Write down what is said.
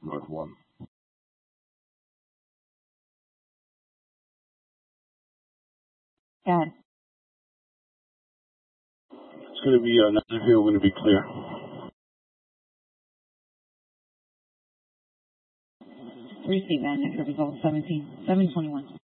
North 1. Got it. It's going to be another hill, going to be clear. Receive that. Negative result 17. 721.